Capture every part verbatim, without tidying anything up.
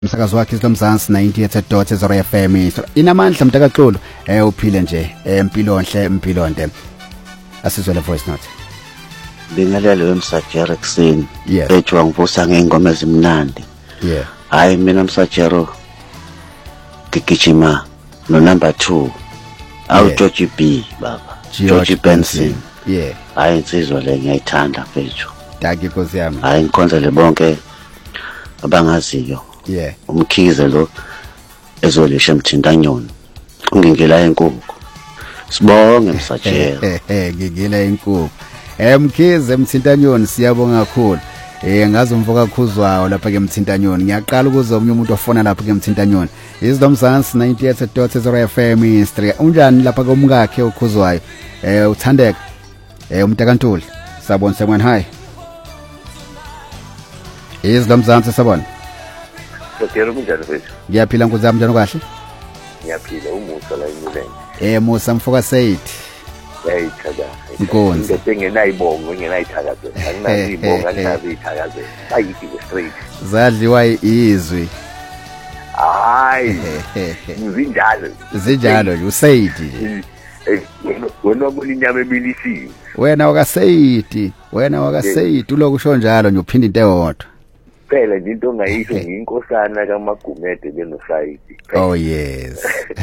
Umsakazo wakhe isilomzansi ninety-eight dot zero F M. Inamandla mntakaXolo eh uphile nje empilonhle empilonde. Asizwe le voice note. Bingalelo wemsajero ekseni. Yes. Ejwa ngivusa ngengoma ezimnandi. Yeah. Hayi mina msajero gigijima no number two. Awu Yeah. George B baba. George Benson. Yeah. Hayi insizwa le ngiyayithanda mfethu. Dagi Nkosi yami. Hayi ngikhonzele bonke abangaziyo. Yeah. Umkhize lo ezolisha emthintanyoni. Ungingela enkukhu. Sibonge msajero. Eh ngigila inkukhu. Emkhize emthintanyoni siyabonga kakhulu. Eh ngazi umfoka khuzwayo lapha ke emthintanyoni. Ngiyaqala ukuza omunye umuntu ofona lapha ke emthintanyoni. Isilomzansi ninety-eight dot zero F M History. Unjani lapha komngakhe okhuzwayo? Eh uthandeka. Eh umntakantuli. Sabona semwana hi. Isilomzansi sabona. Sotero kunjani mfethu? Ngiyaphila nkuzami njalo kahle? Ngiyaphila umusa la enyuleni. Eh Musa Mfoka Said. Yayithaka. Nkonzi. Into engenayibongo engenayithakaze. Anginazi ibongo anginazi ithakaze. Ayithi straight. Zadliwa izwi. Hayi. Nginjalo. Zinjalo nje uSaid nje. Eh wena ubona inyama ebilisiwe. Wena waka Said, wena waka Said ulokusho njalo nje uphinda into eyodwa. Phela nje into ongayisho ngiyinkosana kaMagumede lenosayidi. Oh yes.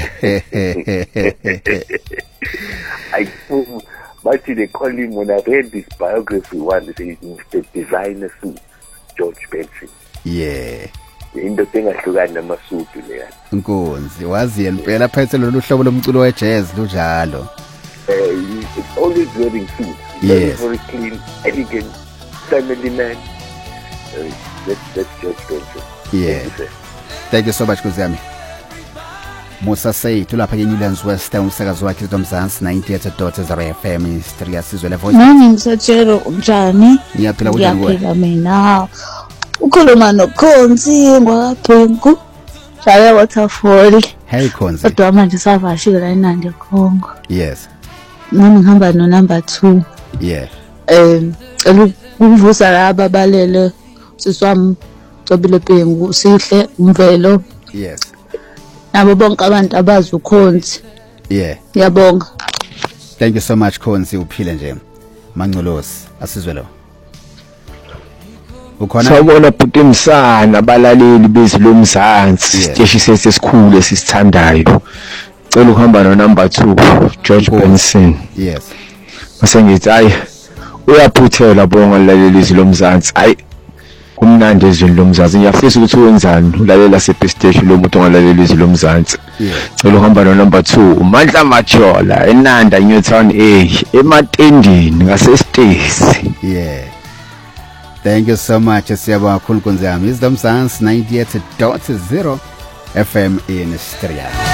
I but they call him when I read this biography one, they say Mister Designer Suit, George Benson. Yeah. Into engahlukani namasutu leya. Nkonzi wazi impela phethe lolu hlobo lomculo wejazz lunjalo. Eh he's always wearing suits. Yes. Very clean, elegant, family man. Uh, that's that's George Benson. Yeah. Thank you, sir. Thank you so much Kuzami. Musa Said lapha ke Newlands West umsakazo wakhe isilomzansi ninety-eight dot zero F M History asizwe le voice. Nami ngisatshela unjani? Ngiyaphila kunjani kuwe? Ngiyaphila mina. Ukhuluma noKhonzi ngwabhengu. Shaya waterfall. Hey Khonzi. Kodwa manje savashika la eNandi eKongo. Yes. Nami ngihamba no number two. Yeah. Eh, ukuvusa laba balele siswami Cobile Bhengu sihle umvelo. Yes. Nabo bonke abantu abazi uKhonzi. Yeah. Ngiyabonga. Thank you so much Khonzi uphile nje. Mangcolosi asizwe lo. Ukhona Sawubona bhuti Msana abalaleli bezwi lomzansi siteshi sethu esikhulu esithandayo. Cela ukuhamba no number two George Benson. Yes. Mase ngithi hayi uyaphuthela bonga abalaleli bezwi lomzansi. Hayi kumnandi ezweni lomzansi. Ngiyafisa ukuthi wenzani ulalela sepe station lo muntu ongalaleli izwi lomzansi. Cela ukuhamba no number two uMandla Machola eNanda Newtown A ematendini ngase Stacy. Yeah. Thank you so much siyabonga kakhulu Nkonzi yami. Isilomzansi ninety-eight dot zero F M in Striya.